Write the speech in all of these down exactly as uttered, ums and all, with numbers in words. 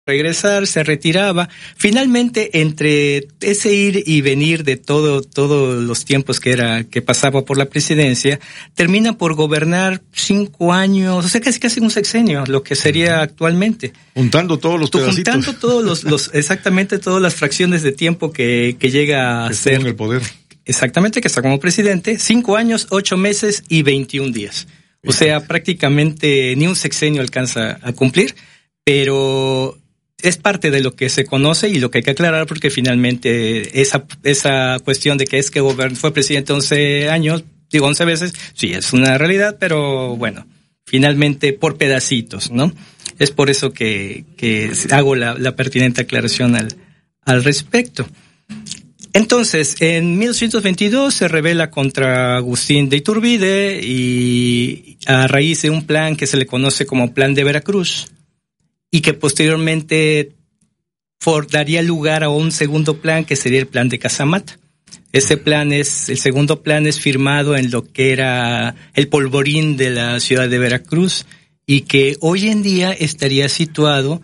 regresar, se retiraba. Finalmente, entre ese ir y venir de todo, todos los tiempos que era, que pasaba por la presidencia, termina por gobernar cinco años, o sea, casi casi un sexenio, lo que sería actualmente. Juntando todos los pedacitos. Juntando todos los, los, exactamente todas las fracciones de tiempo que, que llega a que ser. en el poder. Exactamente, que está como presidente, cinco años, ocho meses y veintiún días. O sea, prácticamente ni un sexenio alcanza a cumplir, pero es parte de lo que se conoce y lo que hay que aclarar, porque finalmente esa esa cuestión de que es que gobern- fue presidente once años, digo once veces, sí es una realidad, pero bueno, finalmente por pedacitos, ¿no? Es por eso que, que hago la, la pertinente aclaración al, al respecto. Entonces, en mil ochocientos veintidós se rebela contra Agustín de Iturbide y a raíz de un plan que se le conoce como Plan de Veracruz y que posteriormente for, daría lugar a un segundo plan que sería el Plan de Casamata. Ese plan es, el segundo plan es firmado en lo que era el polvorín de la ciudad de Veracruz y que hoy en día estaría situado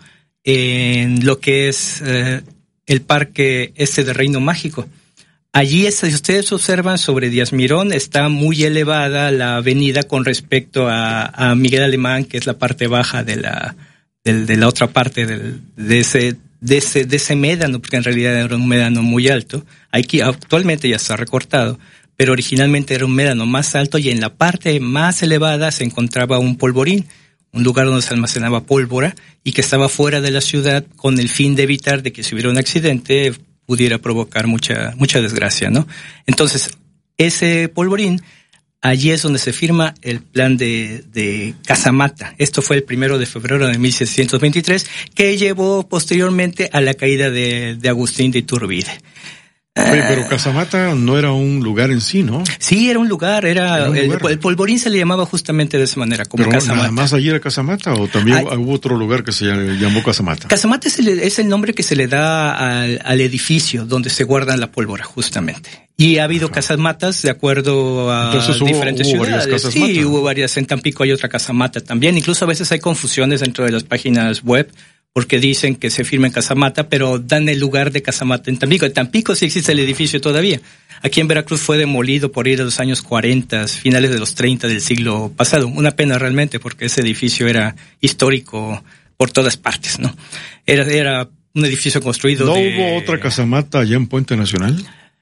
en lo que es eh, el parque este de Reino Mágico. Allí, si ustedes observan, sobre Díaz Mirón está muy elevada la avenida con respecto a, a Miguel Alemán, que es la parte baja de la de, de la otra parte del, de ese de ese de ese médano, porque en realidad era un médano muy alto. Aquí actualmente ya está recortado, pero originalmente era un médano más alto y en la parte más elevada se encontraba un polvorín, un lugar donde se almacenaba pólvora y que estaba fuera de la ciudad con el fin de evitar de que si hubiera un accidente pudiera provocar mucha mucha desgracia, ¿no? Entonces, ese polvorín, allí es donde se firma el plan de, de Casamata. Esto fue el primero de febrero de mil setecientos veintitrés, que llevó posteriormente a la caída de, de Agustín de Iturbide. Oye, pero Casamata no era un lugar en sí, ¿no? Sí, era un lugar, era, era un el, lugar. El polvorín se le llamaba justamente de esa manera, como pero Casamata. ¿Nada más allí era Casamata o también Ay, hubo otro lugar que se llamó Casamata? Casamata es el, es el nombre que se le da al, al edificio donde se guarda la pólvora, justamente. Y ha habido Ajá. casamatas de acuerdo a Entonces, hubo, diferentes hubo ciudades. Sí, mata. Hubo varias. En Tampico hay otra Casamata también. Incluso a veces hay confusiones dentro de las páginas web, porque dicen que se firma en Casamata, pero dan el lugar de Casamata en Tampico. En Tampico sí existe el edificio todavía. Aquí en Veracruz fue demolido por ir a los años cuarenta, finales de los treinta del siglo pasado. Una pena realmente, porque ese edificio era histórico por todas partes, ¿no? Era, era un edificio construido ¿No de... hubo otra Casamata allá en Puente Nacional?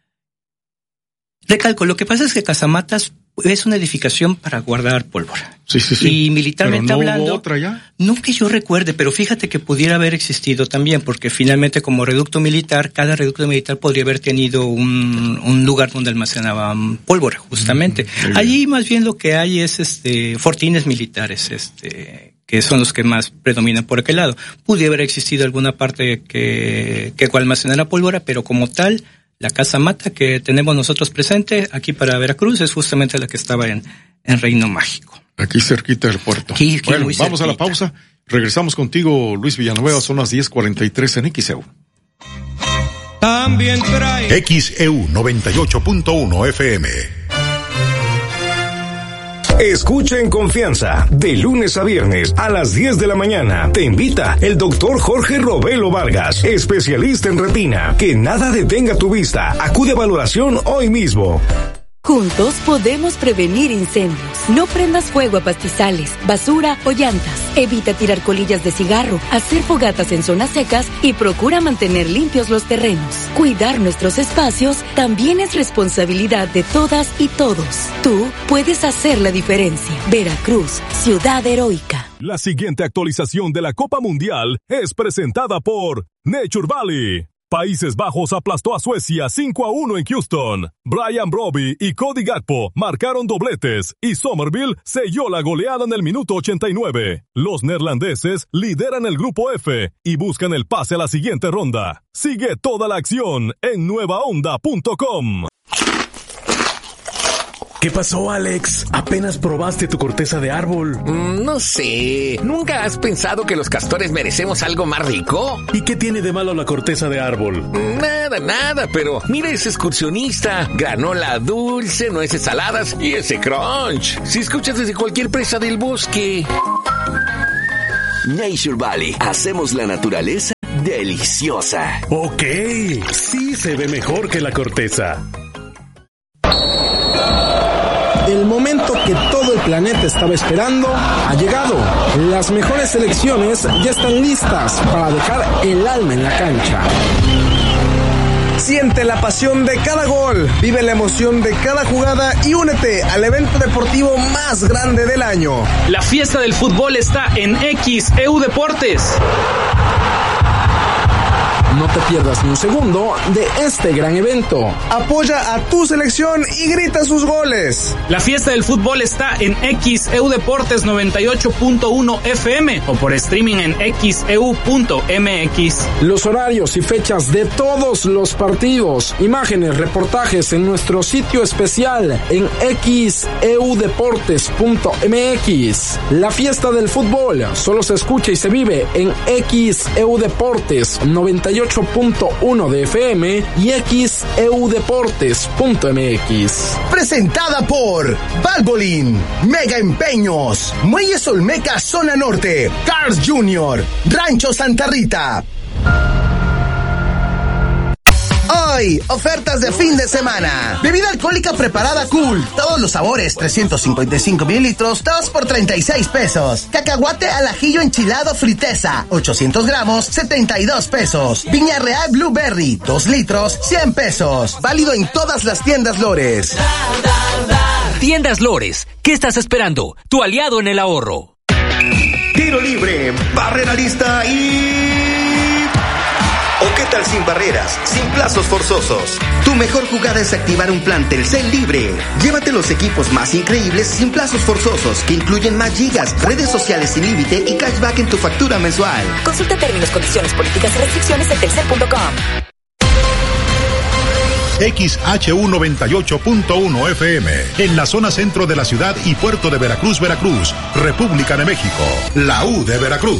Recalco, lo que pasa es que Casamatas es una edificación para guardar pólvora. Sí, sí, sí. Y militarmente ¿Pero no hablando, hubo otra ya? No que yo recuerde, pero fíjate que pudiera haber existido también, porque finalmente como reducto militar, cada reducto militar podría haber tenido un, un lugar donde almacenaban pólvora, justamente. Mm, Allí más bien lo que hay es este fortines militares, este que son los que más predominan por aquel lado. Pudiera haber existido alguna parte que, que almacenara pólvora, pero como tal, la Casamata que tenemos nosotros presente aquí para Veracruz es justamente la que estaba en, en Reino Mágico. Aquí cerquita del puerto. Aquí, aquí bueno, vamos cerquita. A la pausa. Regresamos contigo, Luis Villanueva. Son las diez cuarenta y tres en X E U. También trae X E U noventa y ocho punto uno F M. Escucha en confianza, de lunes a viernes a las diez de la mañana. Te invita el doctor Jorge Robelo Vargas, especialista en retina. Que nada detenga tu vista. Acude a valoración hoy mismo. Juntos podemos prevenir incendios. No prendas fuego a pastizales, basura o llantas. Evita tirar colillas de cigarro, hacer fogatas en zonas secas y procura mantener limpios los terrenos. Cuidar nuestros espacios también es responsabilidad de todas y todos. Tú puedes hacer la diferencia. Veracruz, ciudad heroica. La siguiente actualización de la Copa Mundial es presentada por Nature Valley. Países Bajos aplastó a Suecia cinco a uno en Houston. Brian Brobbey y Cody Gakpo marcaron dobletes y Somerville selló la goleada en el minuto ochenta y nueve. Los neerlandeses lideran el grupo F y buscan el pase a la siguiente ronda. Sigue toda la acción en nueva onda punto com. ¿Qué pasó, Alex? ¿Apenas probaste tu corteza de árbol? Mm, no sé. ¿Nunca has pensado que los castores merecemos algo más rico? ¿Y qué tiene de malo la corteza de árbol? Nada, nada, pero mira ese excursionista. Granola dulce, nueces saladas y ese crunch. Si escuchas desde cualquier presa del bosque. Nature Valley. Hacemos la naturaleza deliciosa. Ok, sí se ve mejor que la corteza. El momento que todo el planeta estaba esperando ha llegado. Las mejores selecciones ya están listas para dejar el alma en la cancha. Siente la pasión de cada gol, vive la emoción de cada jugada y únete al evento deportivo más grande del año. La fiesta del fútbol está en X E U Deportes. No te pierdas ni un segundo de este gran evento. Apoya a tu selección y grita sus goles. La fiesta del fútbol está en X E U Deportes noventa y ocho punto uno F M o por streaming en x e u punto m x. Los horarios y fechas de todos los partidos, imágenes, reportajes en nuestro sitio especial en x e u deportes punto m x. La fiesta del fútbol solo se escucha y se vive en X E U Deportes noventa y ocho punto uno de F M y x e u deportes punto m x. Presentada por Valvoline, Mega Empeños, Muelles Olmeca Zona Norte, Cars Junior, Rancho Santa Rita. Hoy, ofertas de fin de semana. Bebida alcohólica preparada Cool. Todos los sabores, trescientos cincuenta y cinco mililitros, dos por treinta y seis pesos. Cacahuate al ajillo enchilado Friteza, ochocientos gramos, setenta y dos pesos. Viña Real Blueberry, dos litros, cien pesos. Válido en todas las tiendas Lores. Tiendas Lores, ¿qué estás esperando? Tu aliado en el ahorro. Tiro libre, barrera lista y... ¿O qué tal sin barreras, sin plazos forzosos? Tu mejor jugada es activar un plan Telcel libre. Llévate los equipos más increíbles sin plazos forzosos, que incluyen más gigas, redes sociales sin límite y cashback en tu factura mensual. Consulta términos, condiciones, políticas y restricciones en telcel punto com. X H U noventa y ocho punto uno F M, en la zona centro de la ciudad y puerto de Veracruz, Veracruz, República de México. La U de Veracruz.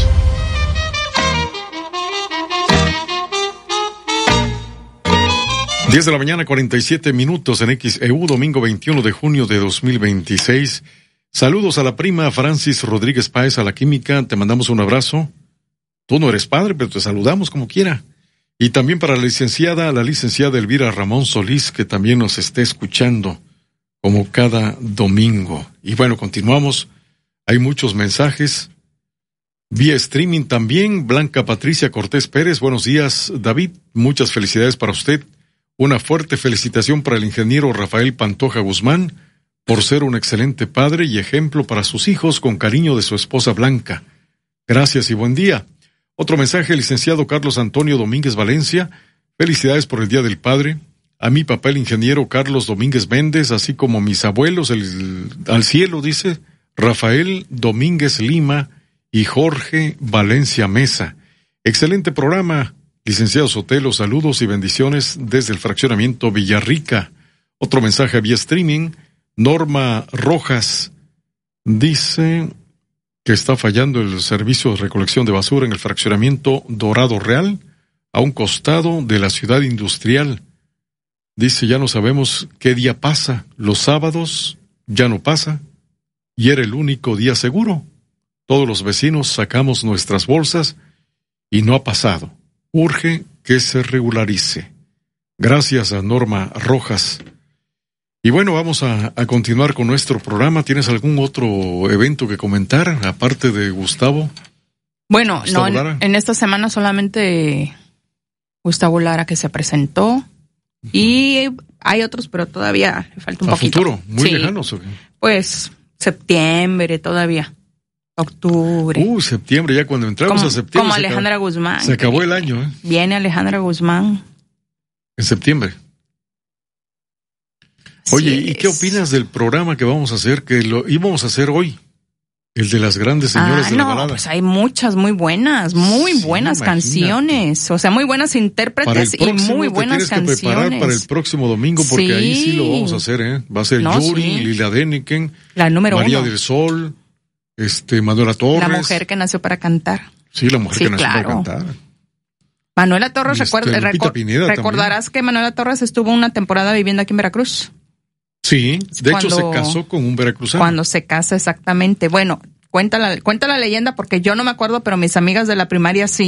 diez de la mañana, cuarenta y siete minutos en X E U, domingo veintiuno de junio de dos mil veintiséis. Saludos a la prima Francis Rodríguez Páez, a la química, te mandamos un abrazo. Tú no eres padre, pero te saludamos como quiera. Y también para la licenciada, la licenciada Elvira Ramón Solís, que también nos esté escuchando como cada domingo. Y bueno, continuamos. Hay muchos mensajes. Vía streaming también, Blanca Patricia Cortés Pérez. Buenos días, David. Muchas felicidades para usted. Una fuerte felicitación para el ingeniero Rafael Pantoja Guzmán por ser un excelente padre y ejemplo para sus hijos, con cariño de su esposa Blanca. Gracias y buen día. Otro mensaje, licenciado Carlos Antonio Domínguez Valencia. Felicidades por el Día del Padre. A mi papá, el ingeniero Carlos Domínguez Méndez, así como mis abuelos, el, al cielo, dice, Rafael Domínguez Lima y Jorge Valencia Mesa. Excelente programa. Licenciado Sotelo, saludos y bendiciones desde el fraccionamiento Villarrica. Otro mensaje vía streaming. Norma Rojas dice que está fallando el servicio de recolección de basura en el fraccionamiento Dorado Real, a un costado de la ciudad industrial. Dice, ya no sabemos qué día pasa. Los sábados ya no pasa y era el único día seguro. Todos los vecinos sacamos nuestras bolsas y no ha pasado. Urge que se regularice. Gracias a Norma Rojas. Y bueno, vamos a, a continuar con nuestro programa. ¿Tienes algún otro evento que comentar, aparte de Gustavo? Bueno, Gustavo no, en, en esta semana solamente Gustavo Lara, que se presentó. Uh-huh. Y hay otros, pero todavía le falta un ¿A poquito. futuro? ¿Muy sí, lejanos o qué? Pues septiembre todavía. Octubre. Uh, septiembre, ya cuando entramos como, a septiembre. Como se Alejandra acabó, Guzmán. Se acabó el año, ¿eh? Viene Alejandra Guzmán. En septiembre. Oye, ¿y qué opinas del programa que vamos a hacer, que lo íbamos a hacer hoy? El de las grandes señoras ah, de la no, balada. Pues hay muchas muy buenas, muy sí, buenas imagínate. canciones. O sea, muy buenas intérpretes y muy buenas te canciones. Que preparar para el próximo domingo, porque sí. ahí sí lo vamos a hacer, ¿eh? Va a ser no, Yuri, sí. Lila Deniken, la número María uno. del Sol, este, Manuela Torres. La mujer que nació para cantar. Sí, la mujer sí, que nació claro. para cantar. Manuela Torres, este, recuerda, recu- Pineda recordarás también. que Manuela Torres estuvo una temporada viviendo aquí en Veracruz. Sí, de cuando, hecho se casó con un veracruzano. Cuando se casa, exactamente. Bueno, cuenta la, cuenta la leyenda, porque yo no me acuerdo, pero mis amigas de la primaria sí,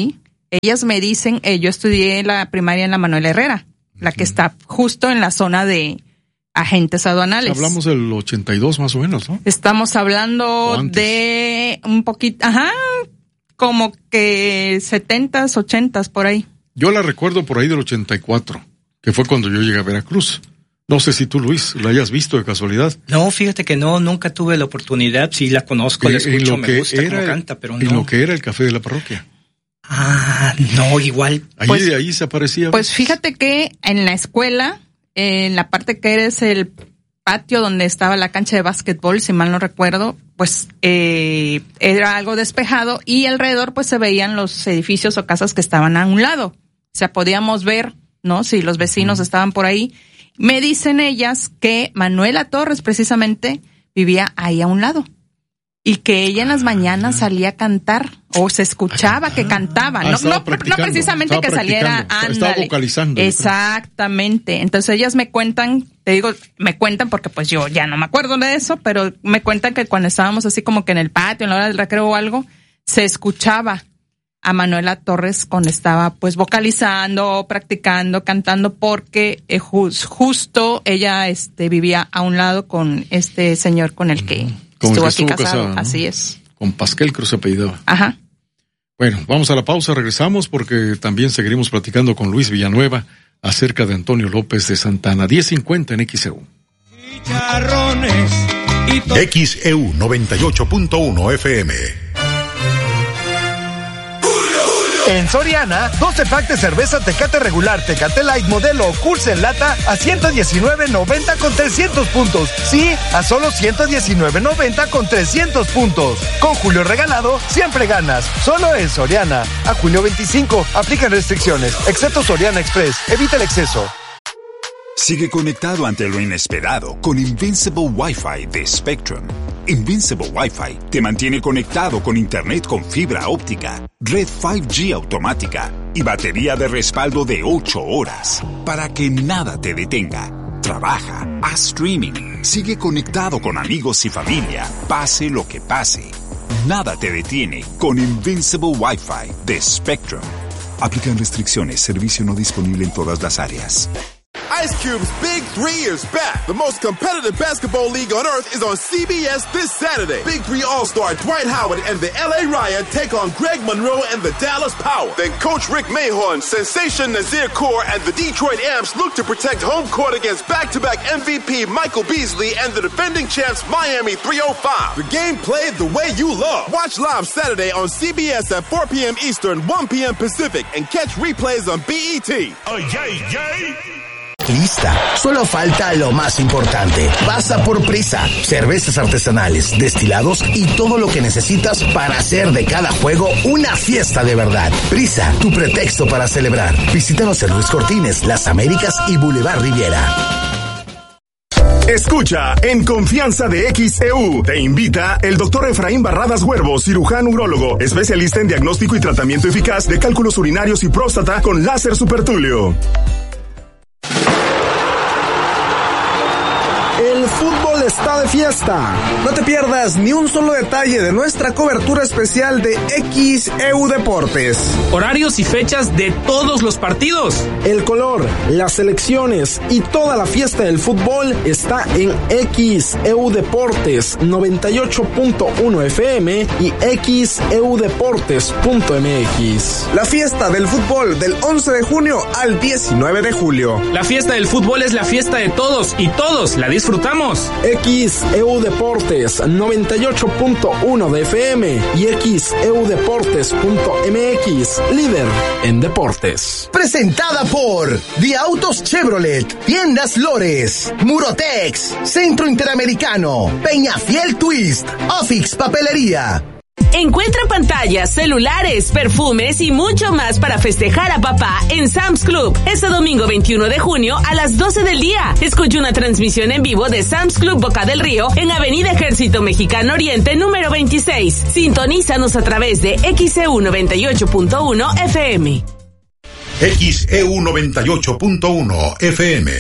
ellas me dicen, eh, yo estudié la primaria en la Manuel Herrera, uh-huh. la que está justo en la zona de agentes aduanales. Hablamos del ochenta y dos más o menos, ¿no? Estamos hablando de un poquito, ajá, como que setentas, ochentas por ahí. Yo la recuerdo por ahí del ochenta y cuatro, que fue cuando yo llegué a Veracruz. No sé si tú, Luis, la hayas visto de casualidad. No, fíjate que no, nunca tuve la oportunidad. Sí la conozco, la escucho, me gusta cómo canta, pero no. En lo que era el café de la parroquia. Ah, no, igual. Ahí, pues, de ahí se aparecía. Pues fíjate que en la escuela, en la parte que eres el patio donde estaba la cancha de básquetbol, si mal no recuerdo, pues eh, era algo despejado y alrededor pues se veían los edificios o casas que estaban a un lado. O sea, podíamos ver, ¿no? Si los vecinos uh-huh. estaban por ahí. Me dicen ellas que Manuela Torres precisamente vivía ahí a un lado y que ella en las mañanas salía a cantar o se escuchaba que cantaba, ah, no, no, no precisamente que saliera, ándale. Estaba vocalizando. Exactamente. Entonces ellas me cuentan, te digo, me cuentan porque pues yo ya no me acuerdo de eso, pero me cuentan que cuando estábamos así como que en el patio, en la hora del recreo o algo, se escuchaba a Manuela Torres cuando estaba pues vocalizando, practicando, cantando, porque eh, just, justo ella este vivía a un lado con este señor con el que con estuvo el que aquí estuvo casado. casada, ¿no? Así es. Con Pasquel Cruz apellidaba. Ajá. Bueno, vamos a la pausa, regresamos porque también seguiremos platicando con Luis Villanueva acerca de Antonio López de Santana. diez cincuenta en X E U. X E U noventa y ocho punto uno F M. En Soriana, doce pack de cerveza Tecate regular, Tecate Light modelo o Cursa en lata a ciento diecinueve noventa con trescientos puntos. Sí, a solo ciento diecinueve noventa con trescientos puntos. Con Julio regalado, siempre ganas. Solo en Soriana. A junio veinticinco, aplican restricciones, excepto Soriana Express. Evita el exceso. Sigue conectado ante lo inesperado con Invincible Wi-Fi de Spectrum. Invincible Wi-Fi te mantiene conectado con internet con fibra óptica, red cinco G automática y batería de respaldo de ocho horas para que nada te detenga. Trabaja, haz streaming, sigue conectado con amigos y familia, pase lo que pase. Nada te detiene con Invincible Wi-Fi de Spectrum. Aplican restricciones, servicio no disponible en todas las áreas. Ice Cube's Big Three is back. The most competitive basketball league on earth is on C B S this Saturday. Big Three All-Star Dwight Howard and the L A Riot take on Greg Monroe and the Dallas Power. Then Coach Rick Mahorn, Sensation Nazir Kaur, and the Detroit Amps look to protect home court against back-to-back M V P Michael Beasley and the defending champs Miami three oh five. The game played the way you love. Watch live Saturday on C B S at four p.m. Eastern, one p.m. Pacific, and catch replays on B E T. Oh, yay, yay! Lista. Solo falta lo más importante. Pasa por Prisa. Cervezas artesanales, destilados y todo lo que necesitas para hacer de cada juego una fiesta de verdad. Prisa, tu pretexto para celebrar. Visítanos en Luis Cortines, Las Américas y Boulevard Riviera. Escucha En Confianza de X E U. Te invita el doctor Efraín Barradas Huervo, cirujano urólogo, especialista en diagnóstico y tratamiento eficaz de cálculos urinarios y próstata con láser supertulio. El fútbol está de fiesta. No te pierdas ni un solo detalle de nuestra cobertura especial de X E U Deportes. Horarios y fechas de todos los partidos. El color, las selecciones y toda la fiesta del fútbol está en X E U Deportes noventa y ocho punto uno F M y X E U Deportes punto M X. La fiesta del fútbol del once de junio al diecinueve de julio. La fiesta del fútbol es la fiesta de todos y todos la disfrutamos. X E U Deportes noventa y ocho punto uno de F M y X E U Deportes punto M X, líder en deportes. Presentada por The Autos Chevrolet, Tiendas Lores, Murotex, Centro Interamericano, Peñafiel Twist, Ofix Papelería. Encuentra pantallas, celulares, perfumes y mucho más para festejar a papá en Sam's Club. Este domingo veintiuno de junio a las doce del día. Escucha una transmisión en vivo de Sam's Club Boca del Río en Avenida Ejército Mexicano Oriente número veintiséis. Sintonízanos a través de X E U noventa y ocho punto uno F M. X E U noventa y ocho punto uno F M.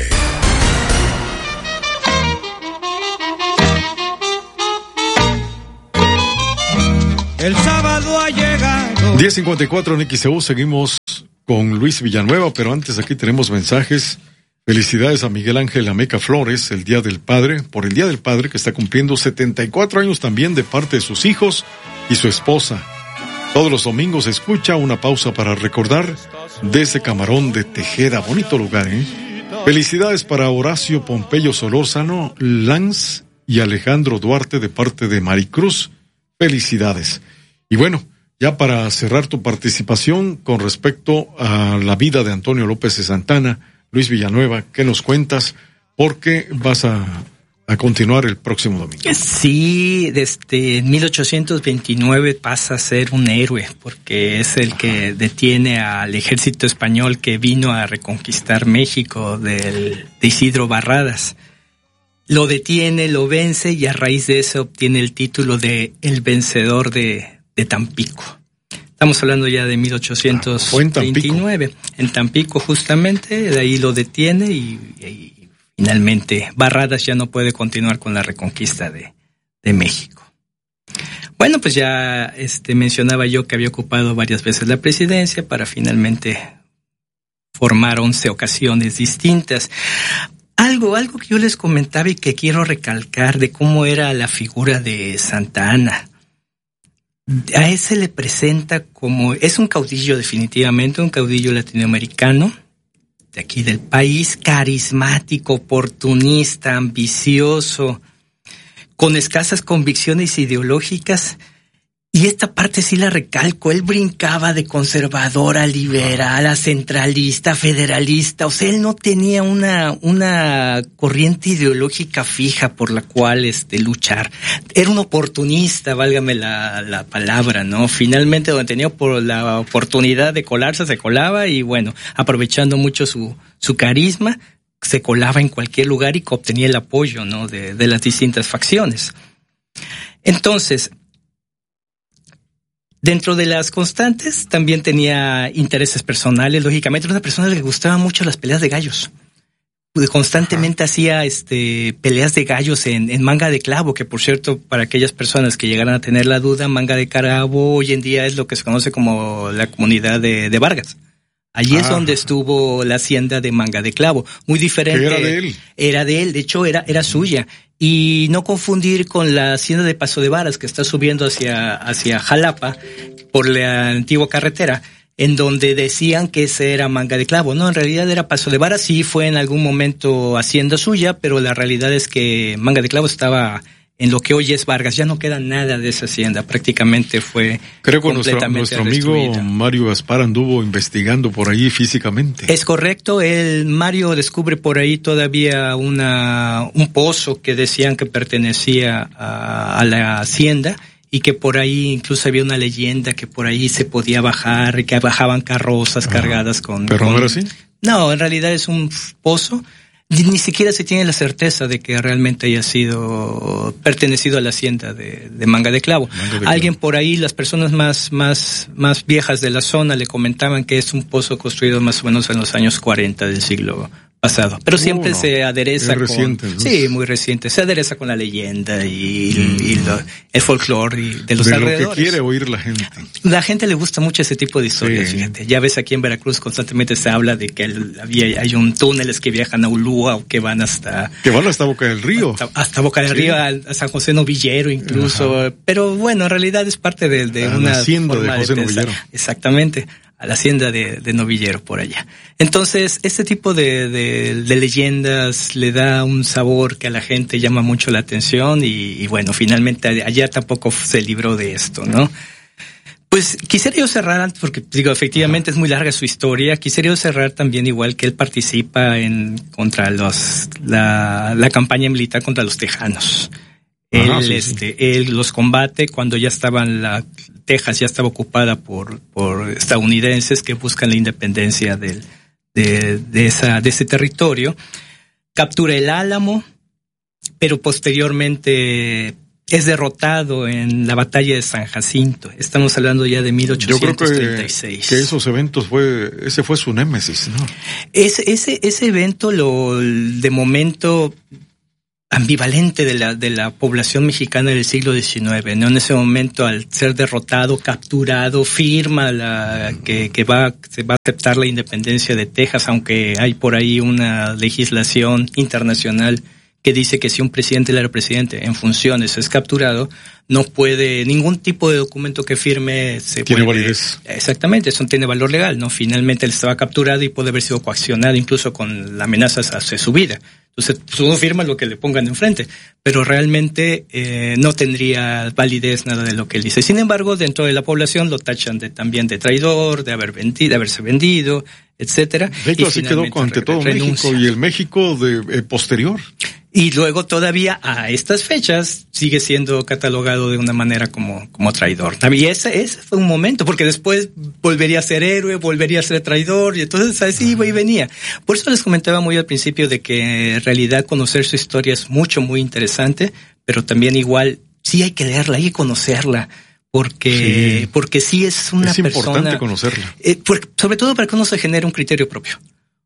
El sábado ha llegado. diez cincuenta y cuatro en X E U, seguimos con Luis Villanueva, pero antes aquí tenemos mensajes. Felicidades a Miguel Ángel Ameca Flores, el Día del Padre, por el Día del Padre, que está cumpliendo setenta y cuatro años también de parte de sus hijos y su esposa. Todos los domingos escucha Una Pausa para Recordar desde Camarón de Tejeda. Bonito lugar, ¿eh? Felicidades para Horacio Pompeyo Solórzano, Lance y Alejandro Duarte de parte de Maricruz. Felicidades. Y bueno, ya para cerrar tu participación con respecto a la vida de Antonio López de Santana, Luis Villanueva, ¿qué nos cuentas? Porque vas a, a continuar el próximo domingo. Sí, desde mil ochocientos veintinueve pasa a ser un héroe, porque es el que detiene al ejército español que vino a reconquistar México del, de Isidro Barradas. Lo detiene, lo vence y a raíz de eso obtiene el título de el vencedor de, de Tampico. Estamos hablando ya de mil ochocientos veintinueve. Ah, en Tampico justamente, de ahí lo detiene y, y finalmente Barradas ya no puede continuar con la reconquista de, de México. Bueno, pues ya este mencionaba yo que había ocupado varias veces la presidencia para finalmente formar once ocasiones distintas. Algo, algo que yo les comentaba y que quiero recalcar de cómo era la figura de Santa Anna. A ese le presenta como, es un caudillo definitivamente, un caudillo latinoamericano, de aquí del país, carismático, oportunista, ambicioso, con escasas convicciones ideológicas. Y esta parte sí la recalco, él brincaba de conservador a liberal, a centralista, federalista, o sea, él no tenía una, una corriente ideológica fija por la cual este, luchar. Era un oportunista, válgame la, la palabra, ¿no? Finalmente, donde tenía por la oportunidad de colarse, se colaba y bueno, aprovechando mucho su, su carisma, se colaba en cualquier lugar y obtenía el apoyo, ¿no? De, de las distintas facciones. Entonces, dentro de las constantes, también tenía intereses personales, lógicamente. Era una persona que le gustaban mucho las peleas de gallos. Constantemente Ajá. hacía este peleas de gallos en, en Manga de Clavo, que por cierto, para aquellas personas que llegaran a tener la duda, Manga de Clavo hoy en día es lo que se conoce como la comunidad de, de Vargas. Allí ah. es donde estuvo la hacienda de Manga de Clavo. Muy diferente. ¿Que era de él? Era de él, de hecho era, era suya. Y no confundir con la hacienda de Paso de Varas, que está subiendo hacia, hacia Jalapa por la antigua carretera, en donde decían que ese era Manga de Clavo. No, en realidad era Paso de Varas, sí fue en algún momento hacienda suya, pero la realidad es que Manga de Clavo estaba en lo que hoy es Vargas. Ya no queda nada de esa hacienda, prácticamente fue Creo que nuestro, nuestro amigo Mario Gaspar anduvo investigando por ahí físicamente. Es correcto, el Mario descubre por ahí todavía una un pozo que decían que pertenecía a, a la hacienda y que por ahí incluso había una leyenda que por ahí se podía bajar y que bajaban carrozas ah, cargadas con... ¿Pero con, no era así? No, en realidad es un pozo. Ni siquiera se tiene la certeza de que realmente haya sido pertenecido a la hacienda de, de Manga de Clavo. Manga de Alguien Clavo. Por ahí, las personas más, más, más viejas de la zona le comentaban que es un pozo construido más o menos en los años cuarenta del siglo pasado. Pero siempre uh, no. se adereza con... Reciente, ¿no? Sí, muy reciente. Se adereza con la leyenda y, mm. y lo, el folclore de los de alrededores. Lo que quiere oír la gente. La gente le gusta mucho ese tipo de historias, sí. Fíjate. Ya ves, aquí en Veracruz constantemente se habla de que había, hay un túneles que viajan a Ulúa o que van hasta... Que van hasta Boca del Río. Hasta, hasta Boca del sí. Río, a, a San José Novillero incluso. Ajá. Pero bueno, en realidad es parte de, de a una... La hacienda de José de Novillero. Exactamente. A la hacienda de, de Novillero por allá. Entonces, este tipo de, de, de leyendas le da un sabor que a la gente llama mucho la atención y, y bueno, finalmente allá tampoco se libró de esto, ¿no? Pues quisiera yo cerrar, porque digo, efectivamente es muy larga su historia, quisiera yo cerrar también igual que él participa en contra los, la, la campaña militar contra los tejanos. Él, Ajá, sí, este, sí. él los combate cuando ya estaban la Texas ya estaba ocupada por, por estadounidenses que buscan la independencia del, de, de esa, de ese territorio. Captura el Álamo, pero posteriormente es derrotado en la batalla de San Jacinto. Estamos hablando ya de mil ochocientos treinta y seis. Yo creo que, que esos eventos fue, ese fue su némesis, ¿no? Ese, ese, ese evento lo, de momento, ambivalente de la de la población mexicana del siglo diecinueve, ¿no? En ese momento, al ser derrotado, capturado, firma la que que va se va a aceptar la independencia de Texas, aunque hay por ahí una legislación internacional que dice que si un presidente era presidente en funciones es capturado, no puede, ningún tipo de documento que firme se tiene puede, validez. Exactamente, eso tiene valor legal, ¿no? Finalmente él estaba capturado y puede haber sido coaccionado incluso con amenazas hacia su vida. Entonces, pues uno firma lo que le pongan enfrente, pero realmente eh, no tendría validez nada de lo que él dice. Sin embargo, dentro de la población lo tachan de, también de traidor, de haber vendido, de haberse vendido, etcétera. De hecho, así quedó ante todo México y el México de eh, posterior. Y luego todavía a estas fechas sigue siendo catalogado de una manera como, como traidor. Y ese, ese fue un momento, porque después volvería a ser héroe, volvería a ser traidor, y entonces así iba y venía. Por eso les comentaba muy al principio de que en realidad conocer su historia es mucho, muy interesante, pero también igual sí hay que leerla, hay que conocerla. Porque, sí. porque sí es una persona. Es importante conocerla. Eh, por, sobre todo para que uno se genere un criterio propio.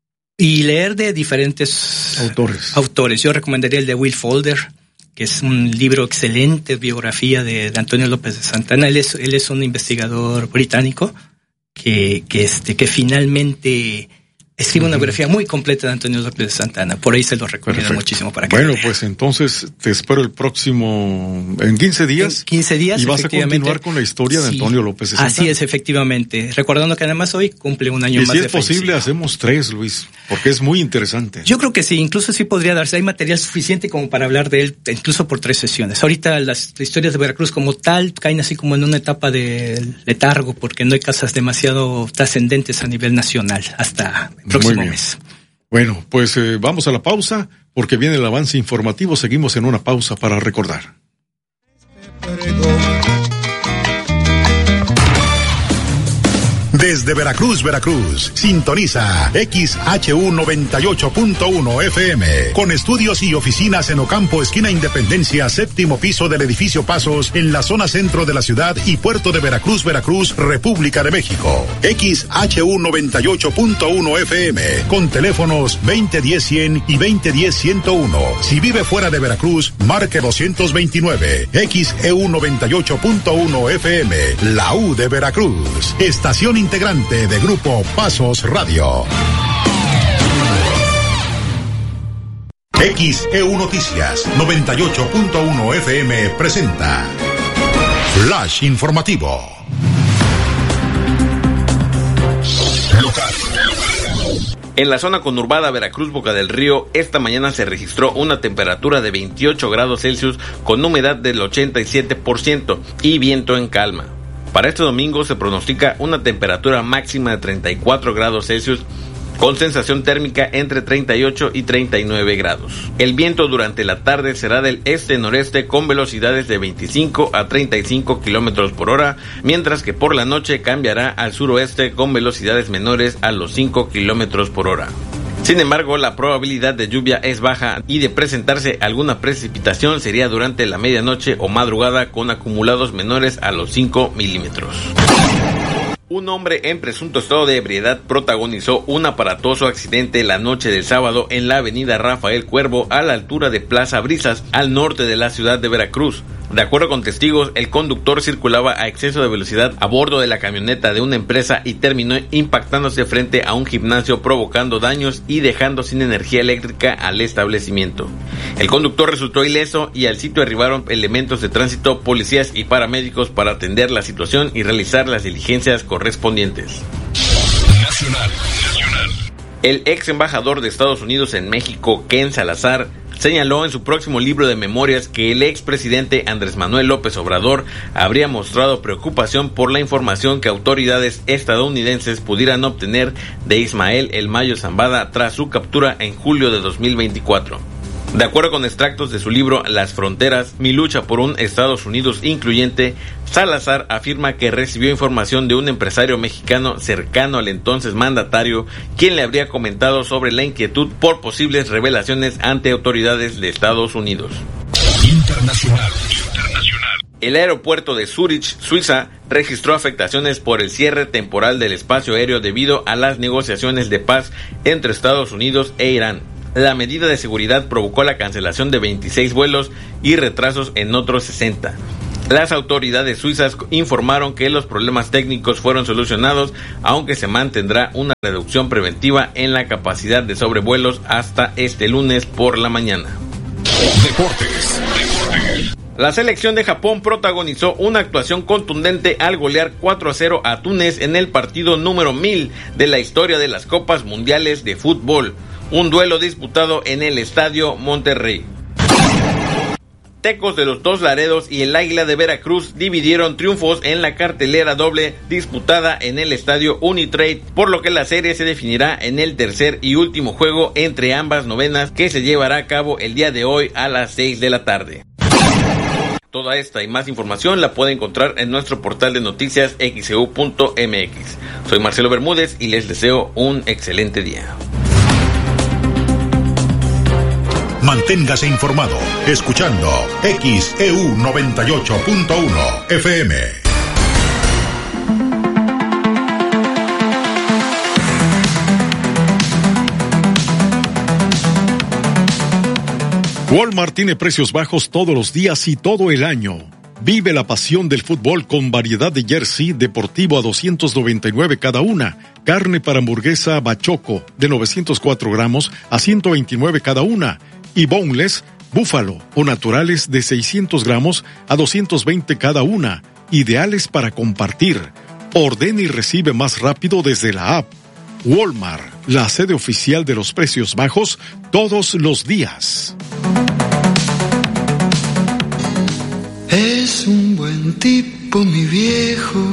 Y leer de diferentes autores. autores. Yo recomendaría el de Will Folder, que es un libro excelente, biografía de, de Antonio López de Santana. Él es, él es un investigador británico que, que este, que finalmente escribe una biografía muy completa de Antonio López de Santana. Por ahí se lo recomiendo Perfecto. muchísimo para que Bueno, pues entonces te espero el próximo, en quince días. En quince días, y vas a continuar con la historia de Antonio sí, López de Santana. Así es, efectivamente. Recordando que además hoy cumple un año y más si de es posible, fallecido. hacemos tres, Luis, porque es muy interesante. Yo creo que sí, incluso sí podría darse. Hay material suficiente como para hablar de él, incluso por tres sesiones. Ahorita las historias de Veracruz como tal caen así como en una etapa de letargo, porque no hay casos demasiado trascendentes a nivel nacional hasta el próximo mes. Bueno, pues eh, vamos a la pausa, porque viene el avance informativo. Seguimos en una pausa para recordar. Desde Veracruz, Veracruz, sintoniza X H U noventa y ocho punto uno F M, con estudios y oficinas en Ocampo, esquina Independencia, séptimo piso del edificio Pasos, en la zona centro de la ciudad y puerto de Veracruz, Veracruz, República de México. X H U noventa y ocho punto uno F M, con teléfonos veinte diez cien y veinte diez ciento uno. Si vive fuera de Veracruz, marque doscientos veintinueve. X E U noventa y ocho punto uno F M, la U de Veracruz, estación integrante de Grupo Pasos Radio. X E U Noticias noventa y ocho punto uno F M presenta Flash Informativo. Local. En la zona conurbada Veracruz Boca del Río, esta mañana se registró una temperatura de veintiocho grados Celsius con humedad del ochenta y siete por ciento y viento en calma. Para este domingo se pronostica una temperatura máxima de treinta y cuatro grados Celsius con sensación térmica entre treinta y ocho y treinta y nueve grados. El viento durante la tarde será del este-noreste con velocidades de veinticinco a treinta y cinco kilómetros por hora, mientras que por la noche cambiará al suroeste con velocidades menores a los cinco kilómetros por hora. Sin embargo, la probabilidad de lluvia es baja y de presentarse alguna precipitación sería durante la medianoche o madrugada con acumulados menores a los cinco milímetros. Un hombre en presunto estado de ebriedad protagonizó un aparatoso accidente la noche del sábado en la avenida Rafael Cuervo a la altura de Plaza Brisas, al norte de la ciudad de Veracruz. De acuerdo con testigos, el conductor circulaba a exceso de velocidad a bordo de la camioneta de una empresa y terminó impactándose frente a un gimnasio, provocando daños y dejando sin energía eléctrica al establecimiento. El conductor resultó ileso y al sitio arribaron elementos de tránsito, policías y paramédicos para atender la situación y realizar las diligencias correspondientes. Nacional, nacional. El ex embajador de Estados Unidos en México, Ken Salazar, señaló en su próximo libro de memorias que el expresidente Andrés Manuel López Obrador habría mostrado preocupación por la información que autoridades estadounidenses pudieran obtener de Ismael El Mayo Zambada tras su captura en julio de dos mil veinticuatro. De acuerdo con extractos de su libro Las Fronteras, mi lucha por un Estados Unidos incluyente, Salazar afirma que recibió información de un empresario mexicano cercano al entonces mandatario, quien le habría comentado sobre la inquietud por posibles revelaciones ante autoridades de Estados Unidos. Internacional, internacional. El aeropuerto de Zúrich, Suiza, registró afectaciones por el cierre temporal del espacio aéreo debido a las negociaciones de paz entre Estados Unidos e Irán. La medida de seguridad provocó la cancelación de veintiséis vuelos y retrasos en otros sesenta. Las autoridades suizas informaron que los problemas técnicos fueron solucionados, aunque se mantendrá una reducción preventiva en la capacidad de sobrevuelos hasta este lunes por la mañana. Deportes. Deportes. La selección de Japón protagonizó una actuación contundente al golear cuatro a cero a Túnez en el partido número mil de la historia de las Copas Mundiales de Fútbol, un duelo disputado en el Estadio Monterrey. Tecos de los Dos Laredos y el Águila de Veracruz dividieron triunfos en la cartelera doble disputada en el Estadio Unitrade, por lo que la serie se definirá en el tercer y último juego entre ambas novenas, que se llevará a cabo el día de hoy a las seis de la tarde. Toda esta y más información la puede encontrar en nuestro portal de noticias x e u punto m x. Soy Marcelo Bermúdez y les deseo un excelente día. Manténgase informado escuchando X E U noventa y ocho punto uno F M. Walmart tiene precios bajos todos los días y todo el año. Vive la pasión del fútbol con variedad de jersey deportivo a doscientos noventa y nueve cada una. Carne para hamburguesa Bachoco de novecientos cuatro gramos a ciento veintinueve cada una. Y boneless, búfalo o naturales de seiscientos gramos a doscientos veinte cada una. Ideales para compartir. Ordena y recibe más rápido desde la app. Walmart, la sede oficial de los precios bajos todos los días. Es un buen tipo, mi viejo.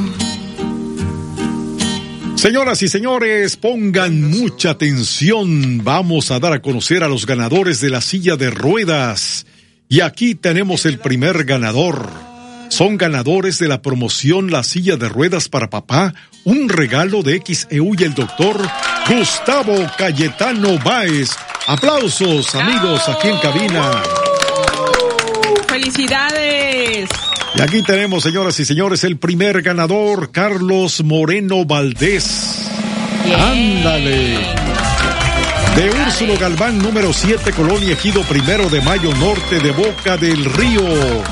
Señoras y señores, pongan mucha atención. Vamos a dar a conocer a los ganadores de la silla de ruedas. Y aquí tenemos el primer ganador. Son ganadores de la promoción La Silla de Ruedas para Papá, un regalo de X E U y el doctor Gustavo Cayetano Báez. Aplausos, amigos, aquí en cabina. ¡Felicidades! Y aquí tenemos, señoras y señores, el primer ganador, Carlos Moreno Valdés. Bien. ¡Ándale! De Úrsulo Galván, número siete, Colonia Ejido Primero de Mayo Norte de Boca del Río.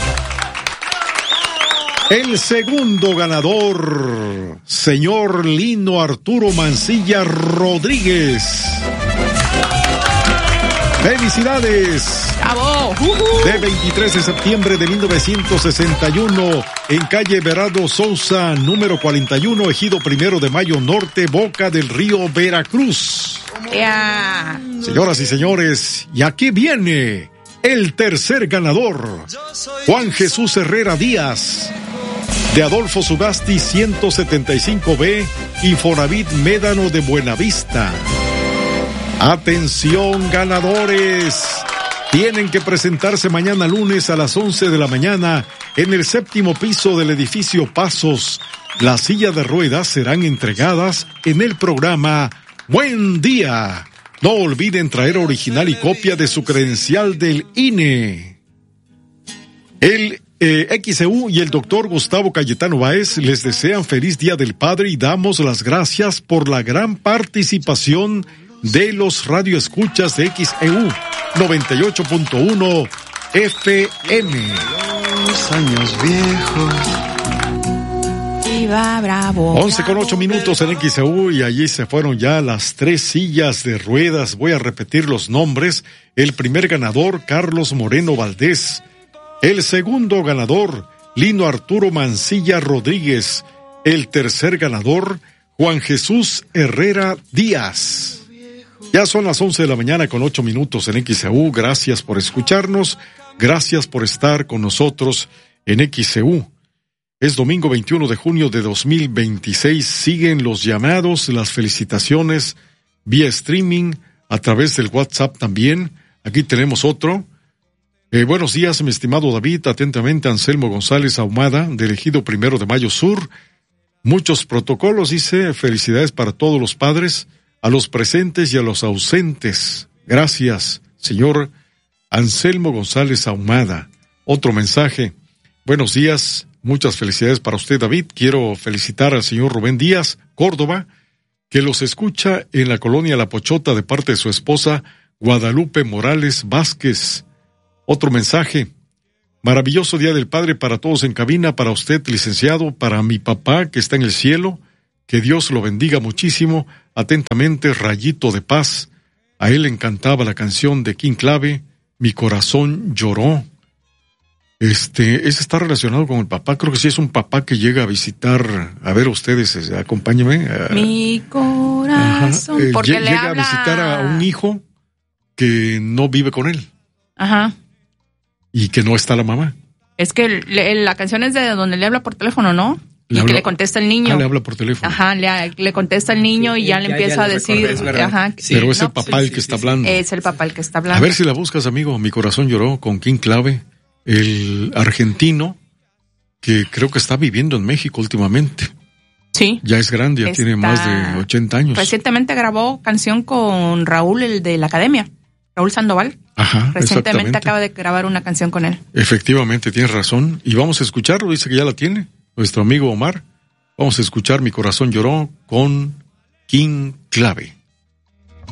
El segundo ganador, señor Lino Arturo Mancilla Rodríguez. ¡Felicidades! ¡Bravo! Uh-huh. De veintitrés de septiembre de mil novecientos sesenta y uno, en calle Berardo Sousa, número cuarenta y uno, Ejido Primero de Mayo Norte, Boca del Río, Veracruz. Yeah. Señoras y señores, y aquí viene el tercer ganador, Juan Jesús Herrera Díaz, de Adolfo Sugasti ciento setenta y cinco B, Infonavit Médano de Buenavista. Atención, ganadores. Tienen que presentarse mañana lunes a las once de la mañana en el séptimo piso del edificio Pasos. Las sillas de ruedas serán entregadas en el programa Buen Día. No olviden traer original y copia de su credencial del I N E. El eh, X E U y el doctor Gustavo Cayetano Báez les desean feliz Día del Padre y damos las gracias por la gran participación de los radioescuchas de X E U noventa y ocho punto uno F M. Los años viejos. Viva, bravo. once con ocho minutos en X E U y allí se fueron ya las tres sillas de ruedas. Voy a repetir los nombres. El primer ganador, Carlos Moreno Valdés. El segundo ganador, Lino Arturo Mancilla Rodríguez. El tercer ganador, Juan Jesús Herrera Díaz. Ya son las once de la mañana con ocho minutos en X E U. Gracias por escucharnos. Gracias por estar con nosotros en X E U. Es domingo veintiuno de junio de dos mil veintiséis. Siguen los llamados, las felicitaciones vía streaming, a través del WhatsApp también. Aquí tenemos otro. Eh, buenos días, mi estimado David. Atentamente, Anselmo González Ahumada, del Ejido Primero de Mayo Sur. Muchos protocolos, dice. Felicidades para todos los padres, a los presentes y a los ausentes. Gracias, señor Anselmo González Ahumada. Otro mensaje. Buenos días, muchas felicidades para usted, David. Quiero felicitar al señor Rubén Díaz, Córdoba, que los escucha en la colonia La Pochota de parte de su esposa Guadalupe Morales Vázquez. Otro mensaje. Maravilloso Día del Padre para todos en cabina, para usted, licenciado, para mi papá que está en el cielo. Que Dios lo bendiga muchísimo. Atentamente, Rayito de Paz. A él le encantaba la canción de King Clave, Mi corazón lloró. Este, ese está relacionado con el papá. Creo que sí es un papá que llega a visitar, a ver ustedes, acompáñenme. A, Mi corazón, eh, porque llega le habla... a visitar a un hijo que no vive con él. Ajá. Y que no está la mamá. Es que le, la canción es de donde le habla por teléfono, ¿no? Le y habla, que le contesta el niño. Ah, le habla por teléfono. Ajá, le, le contesta el niño sí, y ya le ya, empieza ya a decir. Recordé, ajá, sí, pero es no, el papá sí, el que sí, está sí, hablando. Es el papá el que está hablando. A ver si la buscas, amigo. Mi corazón lloró con King Clave, el argentino que creo que está viviendo en México últimamente. Sí. Ya es grande, ya está... tiene más de ochenta años. Recientemente grabó canción con Raúl, el de la Academia. Raúl Sandoval. Ajá, recientemente acaba de grabar una canción con él. Efectivamente, tienes razón. Y vamos a escucharlo, dice que ya la tiene nuestro amigo Omar. Vamos a escuchar Mi corazón lloró con King Clave.